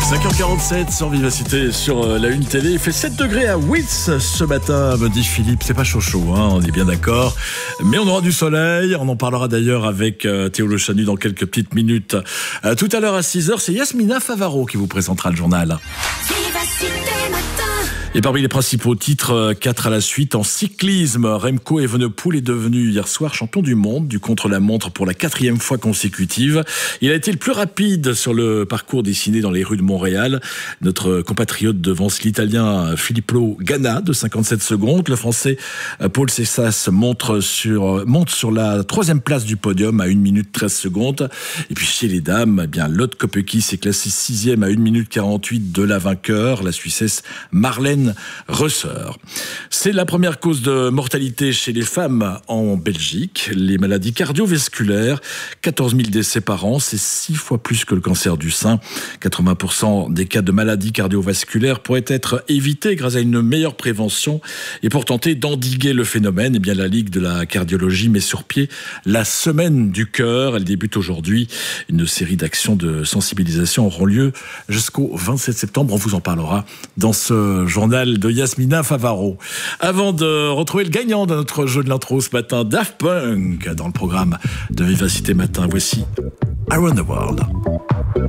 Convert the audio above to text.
5h47 sur Vivacité sur la Une Télé. Il fait 7 degrés à Wits ce matin, me dit Philippe. C'est pas chaud, hein, on est bien d'accord. Mais on aura du soleil. On en parlera d'ailleurs avec Théo Le Chanu dans quelques petites minutes. Tout à l'heure à 6h, c'est Yasmina Favaro qui vous présentera le journal. Et parmi les principaux titres, 4 à la suite en cyclisme, Remco Evenepoel est devenu hier soir champion du monde du contre-la-montre pour la 4e fois consécutive. Il a été le plus rapide sur le parcours dessiné dans les rues de Montréal. Notre compatriote devance l'Italien Filippo Ganna de 57 secondes. Le Français Paul Cessas monte sur la 3e place du podium à 1 minute 13 secondes. Et puis chez les dames, eh bien, Lotte Kopecky s'est classée 6e à 1 minute 48 de la vainqueur, la Suissesse Marlène Reuser. C'est la première cause de mortalité chez les femmes en Belgique. Les maladies cardiovasculaires, 14 000 décès par an, c'est 6 fois plus que le cancer du sein. 80% des cas de maladies cardiovasculaires pourraient être évités grâce à une meilleure prévention. Et pour tenter d'endiguer le phénomène, eh bien, la Ligue de la cardiologie met sur pied la semaine du cœur. Elle débute aujourd'hui. Une série d'actions de sensibilisation auront lieu jusqu'au 27 septembre. On vous en parlera dans ce journal de Yasmina Favaro. Avant de retrouver le gagnant de notre jeu de l'intro ce matin, Daft Punk, dans le programme de Vivacité Matin, voici Around the World.